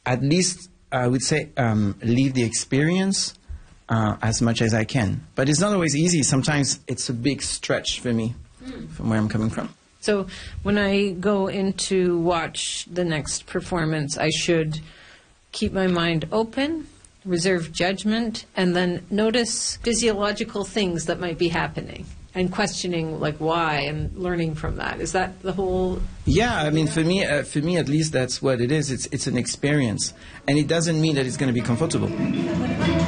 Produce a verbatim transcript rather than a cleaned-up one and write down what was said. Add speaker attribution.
Speaker 1: at least I would say um, live the experience uh, as much as I can. But it's not always easy. Sometimes it's a big stretch for me mm. from where I'm coming from.
Speaker 2: So when I go in to watch the next performance, I should keep my mind open, reserve judgment, and then notice physiological things that might be happening and questioning like why and learning from that. Is that the whole?
Speaker 1: Yeah, I mean, for me, uh, for me at least, that's what it is. It's it's an experience, and it doesn't mean that it's going to be comfortable.